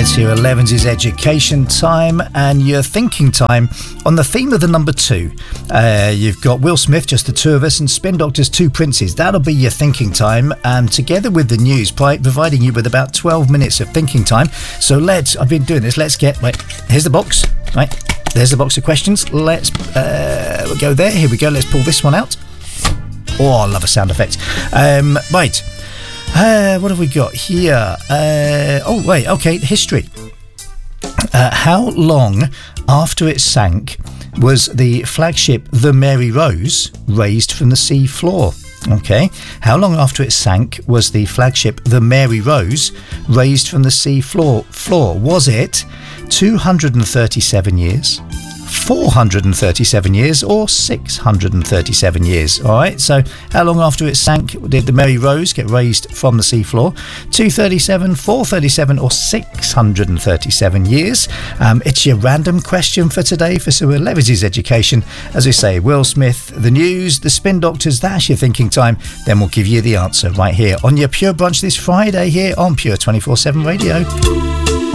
Let's hear 11's education time and your thinking time on the theme of the number 2. You've got Will Smith, just the two of us, and Spin Doctor's Two Princes. That'll be your thinking time, together with the news, providing you with about 12 minutes of thinking time. So I've been doing this. Here's the box. Right, there's the box of questions. Let's we'll go there. Here we go. Let's pull this one out. Oh, I love a sound effect. Right. What have we got here? History. How long after it sank was the flagship The Mary Rose raised from the sea floor? Okay. How long after it sank was the flagship The Mary Rose raised from the sea floor? Was it 237 years? 437 years or 637 years. All right, so how long after it sank did the Mary Rose get raised from the seafloor? 237, 437 or 637 years. It's your random question for today for Sir Levity's education. As we say, Will Smith, the news, the Spin Doctors, that's your thinking time. Then we'll give you the answer right here on your Pure Brunch this Friday here on Pure 24/7 Radio.